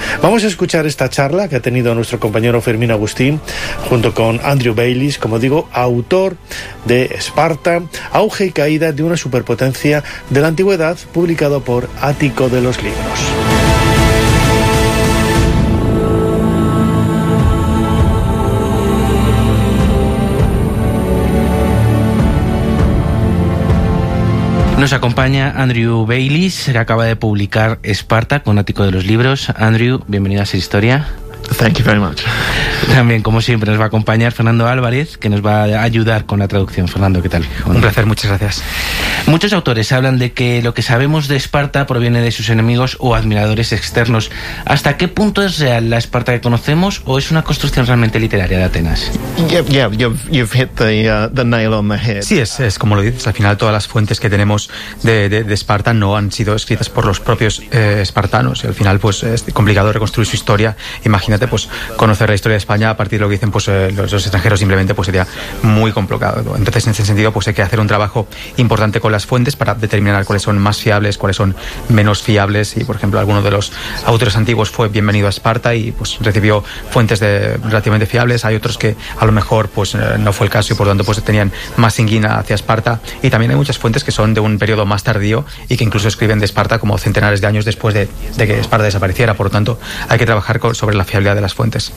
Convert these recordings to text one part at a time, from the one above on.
Vamos a escuchar esta charla que ha tenido nuestro compañero Fermín Agustín junto con Andrew Baylis, como digo, autor de Esparta, auge y caída de una superpotencia de la antigüedad, publicado por Ático de los Libros. Nos acompaña Andrew Baylis, que acaba de publicar Esparta con Ático de los Libros. Andrew, bienvenido a Ser Historia. Thank you very much. También, como siempre, nos va a acompañar Fernando Álvarez, que nos va a ayudar con la traducción. Fernando, ¿qué tal? Un placer, muchas gracias. Muchos autores hablan de que lo que sabemos de Esparta proviene de sus enemigos o admiradores externos. ¿Hasta qué punto es real la Esparta que conocemos o es una construcción realmente literaria de Atenas? Yeah, you've hit the nail on the head. Sí, es como lo dices. Al final, todas las fuentes que tenemos de Esparta no han sido escritas por los propios espartanos. Y al final, pues es complicado reconstruir su historia. Imagínate, pues conocer la historia de España a partir de lo que dicen pues los extranjeros, simplemente pues sería muy complicado. Entonces, en ese sentido, pues hay que hacer un trabajo importante con las fuentes para determinar cuáles son más fiables, cuáles son menos fiables. Y, por ejemplo, alguno de los autores antiguos fue bienvenido a Esparta y pues recibió fuentes relativamente fiables. Hay otros que a lo mejor pues no fue el caso y por lo tanto pues tenían más inquina hacia Esparta. Y también hay muchas fuentes que son de un periodo más tardío y que incluso escriben de Esparta como centenares de años después de que Esparta desapareciera. Por lo tanto, hay que trabajar sobre la fiabilidad de las fuentes.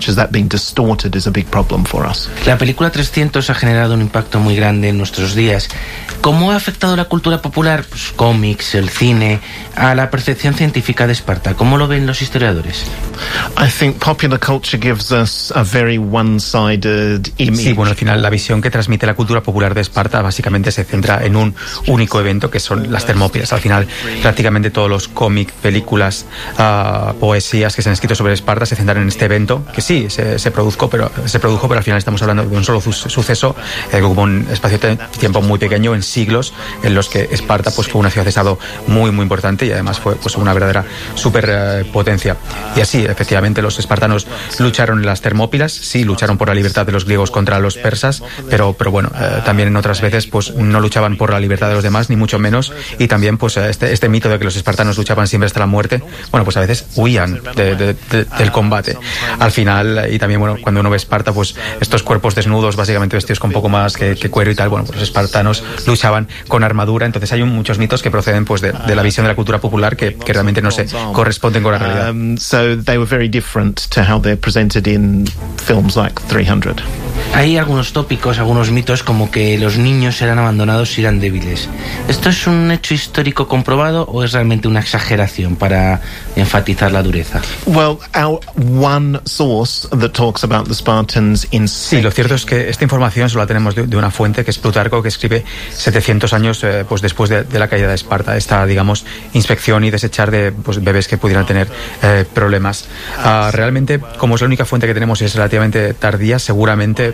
La película 300 ha generado un impacto muy grande en nuestros días. ¿Cómo ha afectado la cultura popular, pues, cómics, el cine, a la percepción científica de Esparta? ¿Cómo lo ven los historiadores? I think popular culture gives us a very one-sided image. Sí, bueno, al final la visión que transmite la cultura popular de Esparta básicamente se centra en un único evento, que son las Termópilas. Al final, prácticamente todos los cómics, películas, poesías que se han escrito sobre Esparta se centran en este evento, que sí, se produjo, pero al final estamos hablando de un solo suceso, como un espacio de tiempo muy pequeño, en siglos, en los que Esparta pues fue una ciudad-estado muy, muy importante y además fue pues una verdadera superpotencia. Y así, efectivamente, los espartanos lucharon en las Termópilas, sí, lucharon por la libertad de los griegos contra los persas, pero bueno, también en otras veces pues no luchaban por la libertad de los demás, ni mucho menos, y también pues este mito de que los espartanos luchaban siempre hasta la muerte, bueno, pues a veces huían del combate. Al final, y también, bueno, cuando uno ve Esparta, pues estos cuerpos desnudos, básicamente vestidos con poco más que cuero y tal, bueno, pues los espartanos luchaban con armadura. Entonces hay muchos mitos que proceden pues de la visión de la cultura popular que realmente no se corresponden con la realidad. So they were very different to how they're presented in films like 300. Hay algunos tópicos, algunos mitos, como que los niños eran abandonados y eran débiles. ¿Esto es un hecho histórico comprobado o es realmente una exageración para enfatizar la dureza? Well, our one source that talks about the Spartans in... Sí, lo cierto es que esta información solo la tenemos de una fuente, que es Plutarco, que escribe 700 años pues después de la caída de Esparta. Esta, digamos, inspección y desechar de pues, bebés que pudieran tener problemas. Realmente, como es la única fuente que tenemos y es relativamente tardía, seguramente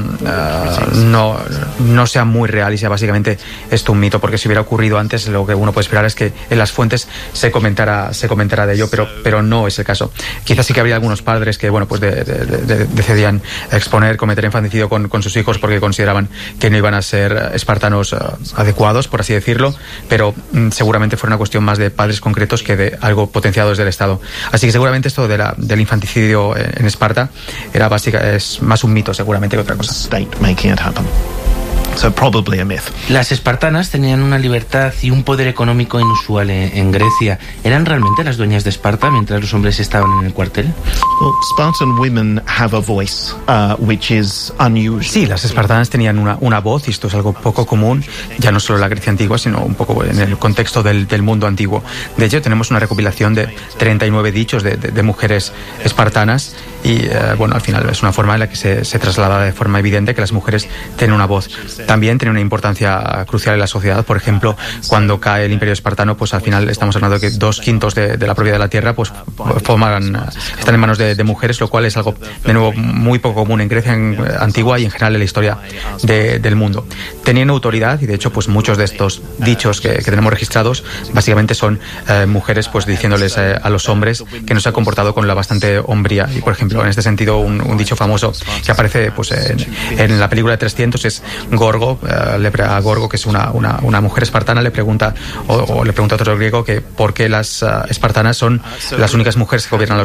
no sea muy real y sea básicamente esto un mito, porque si hubiera ocurrido antes, lo que uno puede esperar es que en las fuentes se comentara de ello, pero no es el caso. Quizás sí que habría algunos padres que, bueno, pues decidían cometer infanticidio con sus hijos porque consideraban que no iban a ser espartanos adecuados, por así decirlo, pero seguramente fue una cuestión más de padres concretos que de algo potenciado desde el Estado. Así que seguramente esto del infanticidio en Esparta es más un mito seguramente que otra cosa. State making it happen. So probably a myth. Las espartanas tenían una libertad y un poder económico inusual en Grecia. ¿Eran realmente las dueñas de Esparta mientras los hombres estaban en el cuartel? Well, Spartan women have a voice, which is unusual. Sí, las espartanas tenían una voz, y esto es algo poco común, ya no solo en la Grecia antigua, sino un poco en el contexto del mundo antiguo. De hecho, tenemos una recopilación de 39 dichos de mujeres espartanas y, bueno, al final es una forma en la que se traslada de forma evidente que las mujeres tienen una voz. También tiene una importancia crucial en la sociedad. Por ejemplo, cuando cae el Imperio Espartano, pues al final estamos hablando de que 2/5 de la propiedad de la tierra pues están en manos de mujeres, lo cual es algo de nuevo muy poco común en Grecia antigua y en general en la historia del mundo. Tenían autoridad y de hecho pues muchos de estos dichos que tenemos registrados básicamente son mujeres pues diciéndoles a los hombres que no se ha comportado con la bastante hombría. Y por ejemplo, en este sentido, un dicho famoso que aparece pues en la película de 300 es Gorgo, a Gorgo, que es una mujer espartana, le pregunta o le pregunta a otro griego que por qué las espartanas son las únicas mujeres que gobiernan